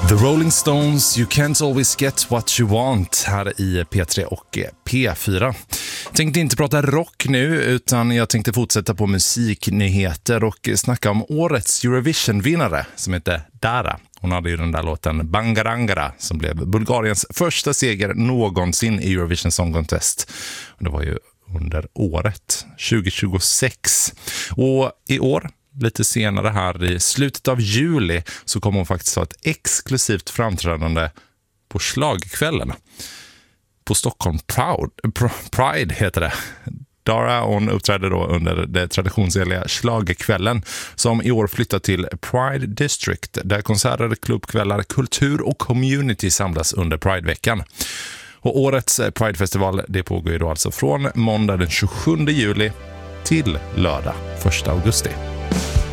The Rolling Stones, You Can't Always Get What You Want här i P3 och P4. Jag tänkte inte prata rock nu utan jag tänkte fortsätta på musiknyheter och snacka om årets Eurovision-vinnare som heter Dara. Hon hade ju den där låten Bangarangara som blev Bulgariens första seger någonsin i Eurovision Song Contest. Det var ju under året 2026. Och i år, lite senare här i slutet av juli, så kommer hon faktiskt ha ett exklusivt framträdande på slagkvällen. På Stockholm Pride heter det. Dara, hon uppträdde då under det traditionsenliga slagkvällen som i år flyttar till Pride District där konserter, klubbkvällar, kultur och community samlas under Prideveckan. Och årets Pride-festival, det pågår ju då alltså från måndag den 27 juli till lördag 1 augusti.